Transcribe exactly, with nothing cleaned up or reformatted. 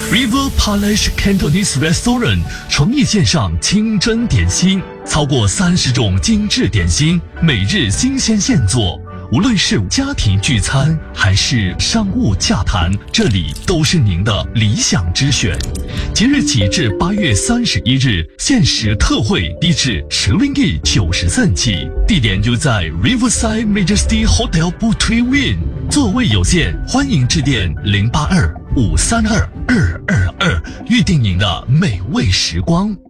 River Palace Cantonese Restaurant 诚意献上清真点心，超过三十种精致点心，每日新鲜现做。无论是家庭聚餐还是商务洽谈，这里都是您的理想之选。即日起至八月三十一日，限时特惠低至十 ringgit 九十cent起，地点就在 Riverside Majesty Hotel Butui Wing， 座位有限，欢迎致电零八二五三二二二二，预定您的美味时光。